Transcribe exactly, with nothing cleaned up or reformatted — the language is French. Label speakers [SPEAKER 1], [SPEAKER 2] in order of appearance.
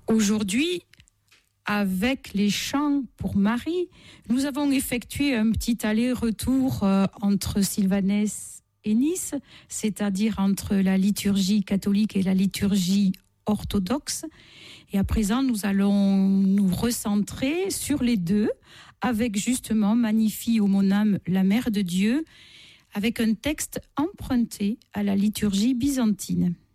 [SPEAKER 1] Aujourd'hui, avec les chants pour Marie, nous avons effectué un petit aller-retour euh, entre Sylvanès et Nice, c'est-à-dire entre la liturgie catholique et la liturgie orthodoxe. Et à présent, nous allons nous recentrer sur les deux, avec justement Magnifie ô mon âme, la Mère de Dieu, avec un texte emprunté à la liturgie byzantine.